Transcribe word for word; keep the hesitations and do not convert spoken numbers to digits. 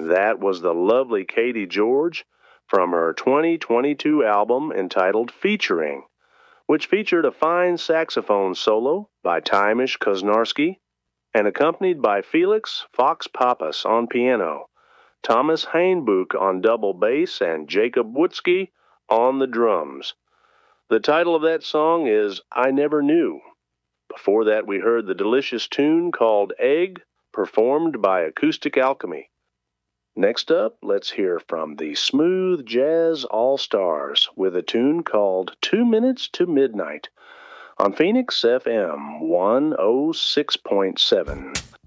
That was the lovely Katie George from her twenty twenty-two album entitled Featuring, which featured a fine saxophone solo by Tymish Koznarski and accompanied by Felix Fox Pappas on piano, Thomas Hainbuch on double bass, and Jacob Wutzke on the drums. The title of that song is I Never Knew. Before that, we heard the delicious tune called Egg, performed by Acoustic Alchemy. Next up, let's hear from the Smooth Jazz All-Stars with a tune called Two Minutes to Midnight on Phoenix F M one oh six point seven.